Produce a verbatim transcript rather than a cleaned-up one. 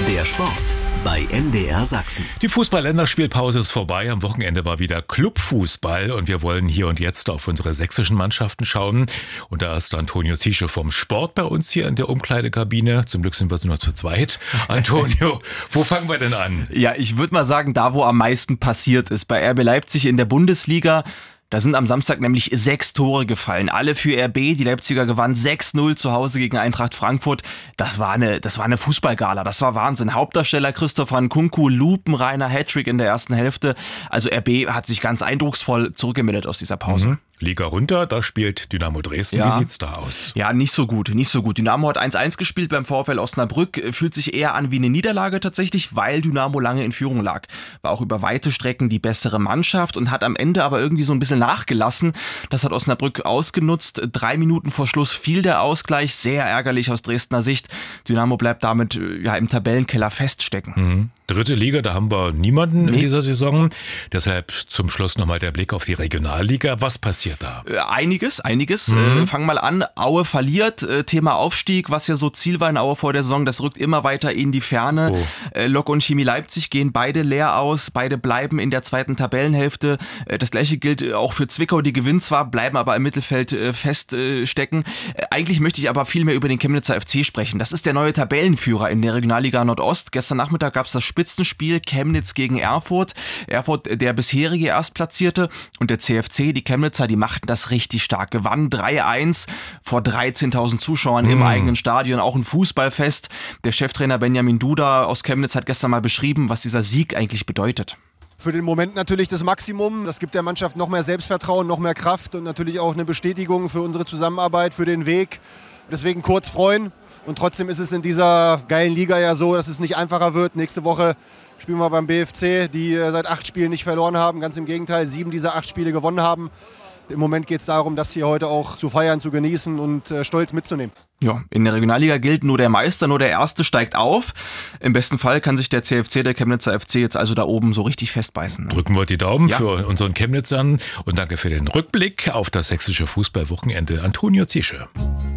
Der Sport bei M D R Sachsen. Die Fußball-Länderspielpause ist vorbei. Am Wochenende war wieder Clubfußball und wir wollen hier und jetzt auf unsere sächsischen Mannschaften schauen. Und da ist Antonio Ziesche vom Sport bei uns hier in der Umkleidekabine. Zum Glück sind wir nur zu zweit. Antonio, wo fangen wir denn an? Ja, ich würde mal sagen, da wo am meisten passiert ist. Bei R B Leipzig in der Bundesliga. Da sind am Samstag nämlich sechs Tore gefallen. Alle für R B. Die Leipziger gewannen sechs null zu Hause gegen Eintracht Frankfurt. Das war eine, das war eine Fußballgala. Das war Wahnsinn. Hauptdarsteller Christopher Nkunku, lupenreiner Hattrick in der ersten Hälfte. Also R B hat sich ganz eindrucksvoll zurückgemeldet aus dieser Pause. Mhm. Liga runter, da spielt Dynamo Dresden. Ja. Wie sieht's da aus? Ja, nicht so gut, nicht so gut. Dynamo hat eins eins gespielt beim VfL Osnabrück. Fühlt sich eher an wie eine Niederlage tatsächlich, weil Dynamo lange in Führung lag. War auch über weite Strecken die bessere Mannschaft und hat am Ende aber irgendwie so ein bisschen nachgelassen. Das hat Osnabrück ausgenutzt. Drei Minuten vor Schluss fiel der Ausgleich. Sehr ärgerlich aus Dresdner Sicht. Dynamo bleibt damit ja im Tabellenkeller feststecken. Mhm. Dritte Liga, da haben wir niemanden Nee. in dieser Saison. Deshalb zum Schluss nochmal der Blick auf die Regionalliga. Was passiert da? Einiges, einiges. Mhm. Äh, fang mal an. Aue verliert. Äh, Thema Aufstieg, was ja so Ziel war in Aue vor der Saison, das rückt immer weiter in die Ferne. Oh. Äh, Lok und Chemie Leipzig gehen beide leer aus. Beide bleiben in der zweiten Tabellenhälfte. Äh, das gleiche gilt äh, auch für Zwickau. Die gewinnen zwar, bleiben aber im Mittelfeld äh, feststecken. Äh, eigentlich möchte ich aber viel mehr über den Chemnitzer F C sprechen. Das ist der neue Tabellenführer in der Regionalliga Nordost. Gestern Nachmittag gab es das Spitzenspiel Chemnitz gegen Erfurt. Erfurt, der bisherige Erstplatzierte, und der C F C, die Chemnitzer, die machten das richtig stark. Gewannen drei eins vor dreizehntausend Zuschauern im Mm. eigenen Stadion. Auch ein Fußballfest. Der Cheftrainer Benjamin Duda aus Chemnitz hat gestern mal beschrieben, was dieser Sieg eigentlich bedeutet. Für den Moment natürlich das Maximum. Das gibt der Mannschaft noch mehr Selbstvertrauen, noch mehr Kraft und natürlich auch eine Bestätigung für unsere Zusammenarbeit, für den Weg. Deswegen kurz freuen. Und trotzdem ist es in dieser geilen Liga ja so, dass es nicht einfacher wird. Nächste Woche spielen wir beim B F C, die seit acht Spielen nicht verloren haben. Ganz im Gegenteil, sieben dieser acht Spiele gewonnen haben. Im Moment geht es darum, das hier heute auch zu feiern, zu genießen und äh, stolz mitzunehmen. Ja, in der Regionalliga gilt nur der Meister, nur der Erste steigt auf. Im besten Fall kann sich der C F C, der Chemnitzer F C, jetzt also da oben so richtig festbeißen. Ne? Drücken wir die Daumen Ja. für unseren Chemnitzern und danke für den Rückblick auf das sächsische Fußballwochenende. Antonio Ziesche.